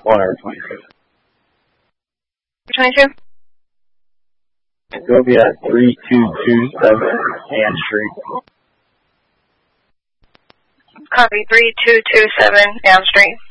Whatever, 22. 22? It'll be at 3227 Ann Street. Copy, 3227 Ann Street.